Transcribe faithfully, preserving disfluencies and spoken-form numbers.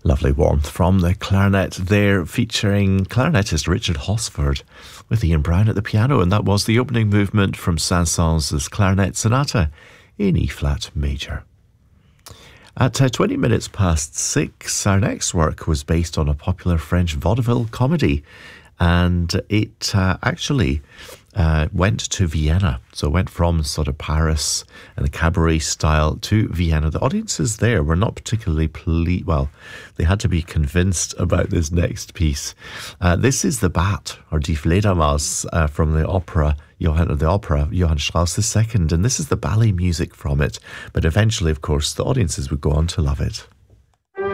Lovely warmth from the clarinet there, featuring clarinetist Richard Hosford with Ian Brown at the piano, and that was the opening movement from Saint-Saëns' Clarinet Sonata in E-flat major. At uh, twenty minutes past six, our next work was based on a popular French vaudeville comedy, and it uh, actually uh, went to Vienna. So it went from sort of Paris and the cabaret style to Vienna. The audiences there were not particularly pleased. Well, they had to be convinced about this next piece. Uh, this is the Bat, or Die Fledermaus, uh, from the opera Johann, the opera Johann Strauss the Second, and this is the ballet music from it. But eventually, of course, the audiences would go on to love it.